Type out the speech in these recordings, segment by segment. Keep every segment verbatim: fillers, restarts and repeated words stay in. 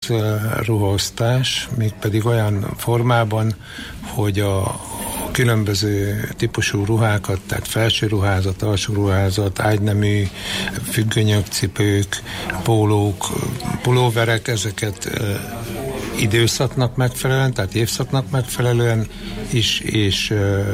ruhaosztás, mégpedig olyan formában, hogy a különböző típusú ruhákat, tehát felső ruházat, alsó ruházat, ágynemű, függönyök, cipők, pólók, pulóverek, ezeket időszaknak megfelelően, tehát évszaknak megfelelően is, és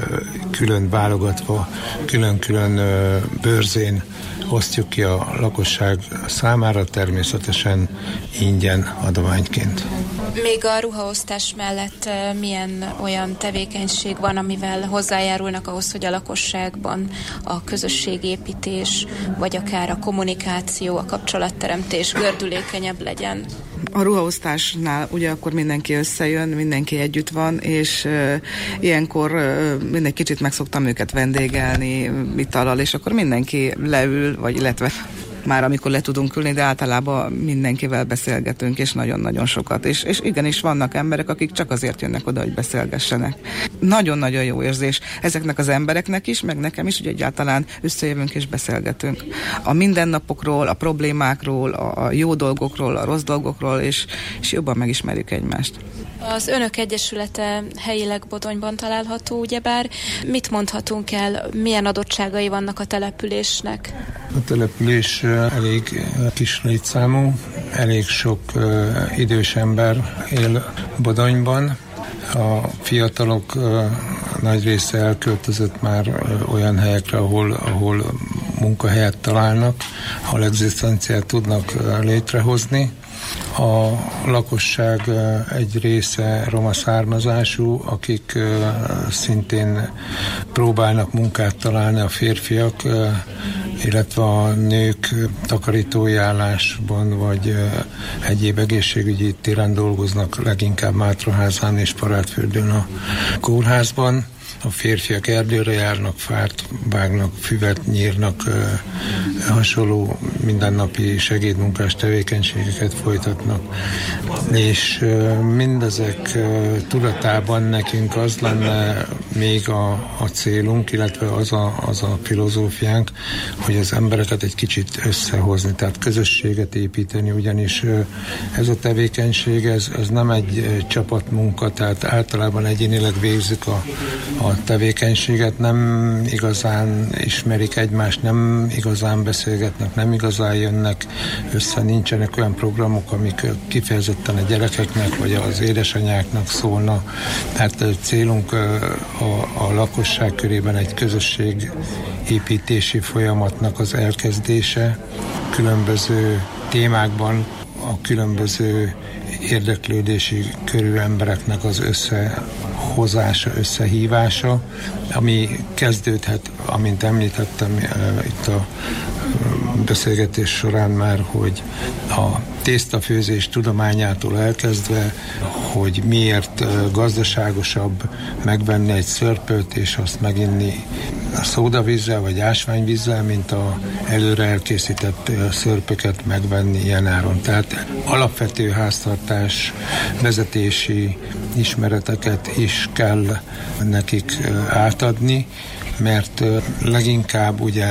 külön válogatva, külön-külön bőrzén osztjuk ki a lakosság számára, természetesen ingyen adományként. Még a ruhaosztás mellett milyen olyan tevékenység van, amivel hozzájárulnak ahhoz, hogy a lakosságban a közösségépítés, vagy akár a kommunikáció, a kapcsolatteremtés gördülékenyebb legyen? A ruhaosztásnál ugye akkor mindenki összejön, mindenki együtt van, és uh, ilyenkor uh, mindegy kicsit meg szoktam őket vendégelni itallal, és akkor mindenki leül, vagy illetve már amikor le tudunk ülni, de általában mindenkivel beszélgetünk, és nagyon-nagyon sokat. És, és igenis vannak emberek, akik csak azért jönnek oda, hogy beszélgessenek. Nagyon-nagyon jó érzés ezeknek az embereknek is, meg nekem is, hogy egyáltalán összejövünk és beszélgetünk. A mindennapokról, a problémákról, a jó dolgokról, a rossz dolgokról, és, és jobban megismerjük egymást. Az Önök Egyesülete helyileg Bodonyban található, ugyebár. Mit mondhatunk el, milyen adottságai vannak a településnek? A település elég kis létszámú, elég sok uh, idős ember él Bodonyban. A fiatalok uh, nagy része elköltözött már uh, olyan helyekre, ahol, ahol munkahelyet találnak, ahol egzisztenciát tudnak uh, létrehozni. A lakosság egy része roma származású, akik szintén próbálnak munkát találni, a férfiak, illetve a nők takarítói állásban, vagy egyéb egészségügyi téren dolgoznak, leginkább Mátraházán és Parádfürdőn a kórházban. A férfiak erdőre járnak, fát vágnak, füvet nyírnak, hasonló mindennapi segédmunkás tevékenységeket folytatnak. És mindezek tudatában nekünk az lenne még a, a célunk, illetve az a, az a filozófiánk, hogy az embereket egy kicsit összehozni, tehát közösséget építeni, ugyanis ez a tevékenység, ez, ez nem egy csapatmunka, tehát általában egyénileg végzik a, a tevékenységet, nem igazán ismerik egymást, nem igazán beszélgetnek, nem igazán jönnek össze, nincsenek olyan programok, amik kifejezetten a gyerekeknek vagy az édesanyáknak szólna. Tehát célunk a, a lakosság körében egy közösségépítési folyamatnak az elkezdése, különböző témákban a különböző érdeklődési körű embereknek az összehozása, összehívása, ami kezdődhet, amint említettem itt a beszélgetés során már, hogy a tésztafőzés tudományától elkezdve, hogy miért gazdaságosabb megvenni egy szörpöt, és azt meginni szódavízzel vagy ásványvízzel, mint a előre elkészített szörpöket megvenni ilyen áron. Tehát alapvető háztartás vezetési ismereteket is kell nekik átadni, mert leginkább ugye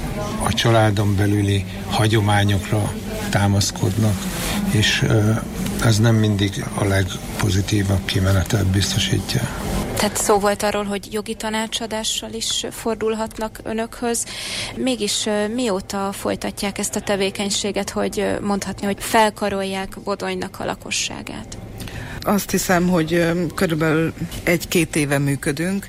a családon belüli hagyományokra támaszkodnak, és ez nem mindig a legpozitívabb kimenetet biztosítja. Tehát szó volt arról, hogy jogi tanácsadással is fordulhatnak önökhöz. Mégis mióta folytatják ezt a tevékenységet, hogy mondhatni, hogy felkarolják Bodonynak a lakosságát? Azt hiszem, hogy körülbelül egy-két éve működünk,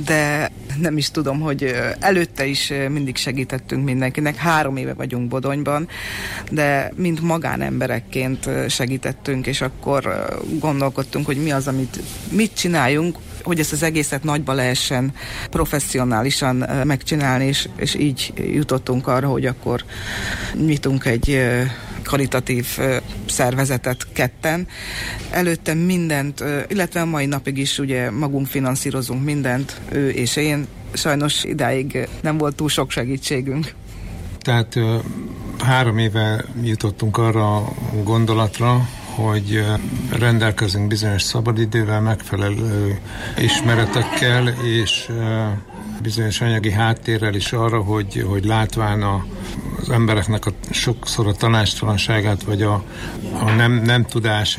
de nem is tudom, hogy előtte is mindig segítettünk mindenkinek. Három éve vagyunk Bodonyban, de mint magánemberekként segítettünk, és akkor gondolkodtunk, hogy mi az, amit mit csináljunk, hogy ezt az egészet nagyba lehessen professzionálisan megcsinálni, és, és így jutottunk arra, hogy akkor nyitunk egy karitatív szervezetet ketten. Előtte mindent, illetve a mai napig is ugye magunk finanszírozunk mindent, ő és én. Sajnos idáig nem volt túl sok segítségünk. Tehát három éve jutottunk arra a gondolatra, hogy rendelkezünk bizonyos szabadidővel, megfelelő ismeretekkel, és bizonyos anyagi háttérrel is arra, hogy, hogy látván a, az embereknek a, sokszor a tanácstalanságát, vagy a, a nem, nem tudás